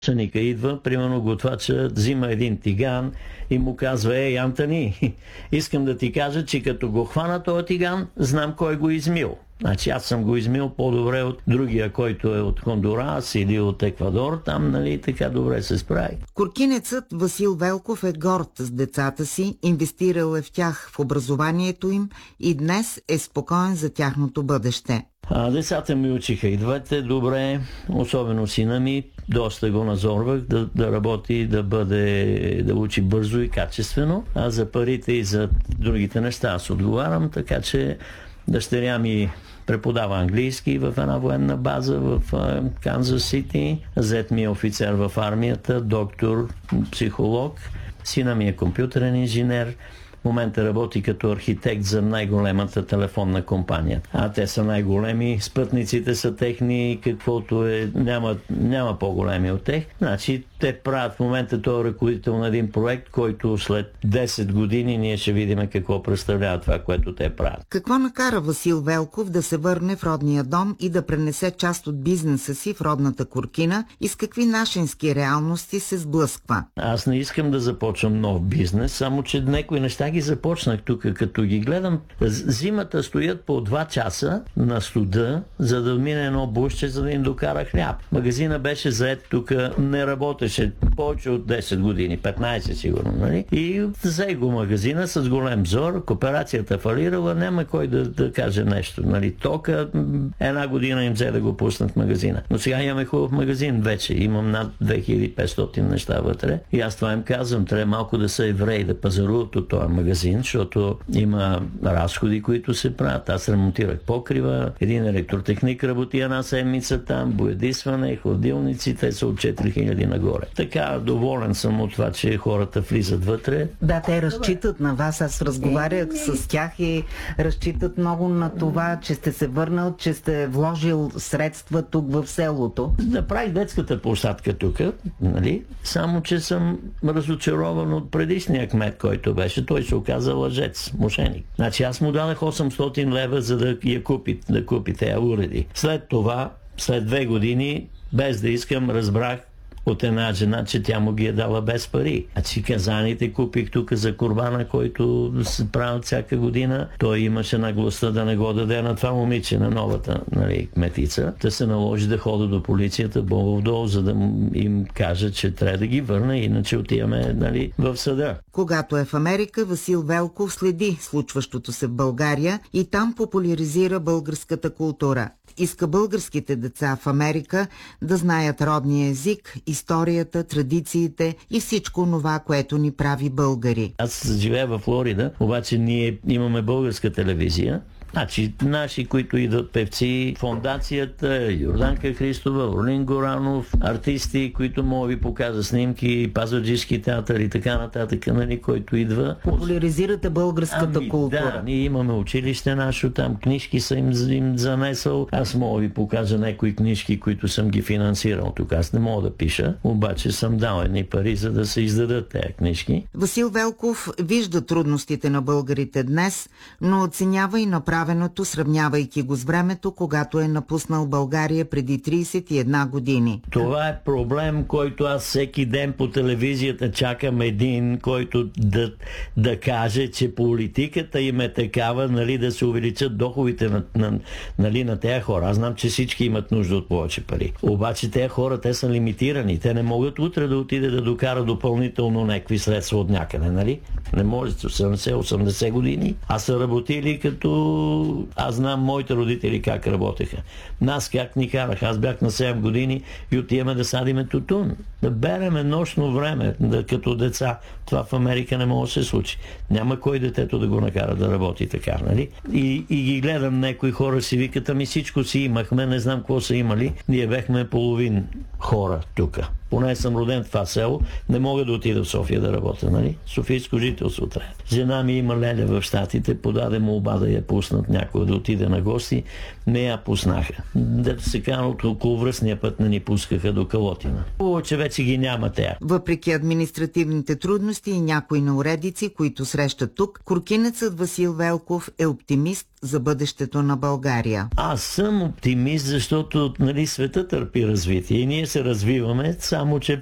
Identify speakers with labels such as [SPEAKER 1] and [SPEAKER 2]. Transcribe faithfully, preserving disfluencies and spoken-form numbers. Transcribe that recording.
[SPEAKER 1] Съника идва, примерно готвача взима един тиган и му казва: ей, Антони, искам да ти кажа, че като го хвана този тиган, знам кой го измил. Значи аз съм го измил по-добре от другия, който е от Хондурас или от Еквадор, там, нали, така добре се справи.
[SPEAKER 2] Куркинецът Васил Велков е горд с децата си, инвестирал е в тях в образованието им и днес е спокоен за тяхното бъдеще.
[SPEAKER 1] А децата ми учиха и двете добре, особено сина ми, доста го назорвах да, да работи, да бъде, да учи бързо и качествено, а за парите и за другите неща аз отговарям, така че дъщеря ми преподава английски в една военна база в Канзас Сити, зет ми е офицер в армията, доктор, психолог, сина ми е компютърен инженер. В момента работи като архитект за най-големата телефонна компания. А те са най-големи, спътниците са техни, каквото е, няма, няма по-големи от тях. Значи те правят в момента този ръководител на един проект, който след десет години ние ще видим какво представлява това, което те правят.
[SPEAKER 2] Какво накара Васил Велков да се върне в родния дом и да пренесе част от бизнеса си в родната Куркина и с какви нашински реалности се сблъсква?
[SPEAKER 1] Аз не искам да започвам нов бизнес, само че някои неща ги започнах тук, като ги гледам. Зимата стоят по два часа на студа, за да мине едно бушче, за да им докара хляб. Магазина беше заед тук, не работеше повече от десет години, петнайсет сигурно, нали? И взе го магазина с голем зор, кооперацията фалирала, няма кой да, да каже нещо, нали? Тока една година им взе да го пуснат в магазина. Но сега имаме хубав магазин вече, имам над две хиляди и петстотин неща вътре и аз това им казвам, трябва малко да са евреи, да пазаруват от този магазин, защото има разходи, които се правят. Аз ремонтирах покрива, един електротехник работи една седмица там, боядисване, хладилници, те са от четири хиляди нагоре. Така, доволен съм от това, че хората влизат вътре.
[SPEAKER 2] Да, те разчитат на вас. Аз разговарях с тях и разчитат много на това, че сте се върнал, че сте вложил средства тук в селото.
[SPEAKER 1] Направих детската площадка тук, нали? Само че съм разочарован от предишния кмет, който беше. Той се оказа лъжец, мошеник. Значи аз му дадах осемстотин лева, за да я купи, да купи тези уреди. След това, след две години, без да искам, разбрах от една жена, че тя му ги е дала без пари. А че казаните купих тук за Курбана, който се правят всяка година. Той имаше наглостта да не го даде на това момиче, на новата, нали, кметица. Да се наложи да хода до полицията Богов дол, за да им кажа, че трябва да ги върна, иначе отиваме, нали, в съда.
[SPEAKER 2] Когато е в Америка, Васил Велков следи случващото се в България и там популяризира българската култура. Иска българските деца в Америка да знаят родния език, историята, традициите и всичко това, което ни прави българи.
[SPEAKER 1] Аз живея в Флорида, обаче ние имаме българска телевизия. Значи, наши, които идват певци, фондацията, Йорданка Христова, Орлин Горанов, артисти, които мога ви покажа снимки, Пазарджишки театър и така нататък, нали, който идва.
[SPEAKER 2] Популяризирате българската
[SPEAKER 1] ами,
[SPEAKER 2] култура.
[SPEAKER 1] Да, ние имаме училище наше, там книжки съм им, им занесъл. Аз мога ви покажа някои книжки, които съм ги финансирал тук. Аз не мога да пиша, обаче съм дал едни пари, за да се издадат тези книжки.
[SPEAKER 2] Васил Велков вижда трудностите на българите днес, но оценява и направеното, сравнявайки го с времето, когато е напуснал България преди трийсет и една години.
[SPEAKER 1] Това е проблем, който аз всеки ден по телевизията чакам един, който да, да каже, че политиката им е такава, нали, да се увеличат доходите на, на, нали, на тези хора. Аз знам, че всички имат нужда от повече пари. Обаче тези хора, те са лимитирани. Те не могат утре да отиде да докара допълнително някакви средства от някъде, нали? Не може седемдесет-осемдесет години. А са работили като... Аз знам моите родители как работеха. Нас как ни караха. Аз бях на седем години и отиваме да садиме тутун. Да береме нощно време, да, като деца. Това в Америка не може да се случи. Няма кой детето да го накара да работи така, нали? И, и ги гледам, някои хора си викат, ами всичко си имахме, не знам какво са имали. Ние бехме половин хора тук. Поне съм роден в това село, не мога да отида в София да работя, нали? Софийско жителство трябва. Жена ми има леля в Щатите, подаде молба да я пуснат някой да отиде на гости, не я пуснаха. Дето се казва, от околовръстния път не ни пускаха до Калотина. Хубаво, че вече ги няма тя.
[SPEAKER 2] Въпреки административните трудности и някои неуредици, които срещат тук, куркинецът Васил Велков е оптимист за бъдещето на България?
[SPEAKER 1] Аз съм оптимист, защото нали, света търпи развитие и ние се развиваме, само че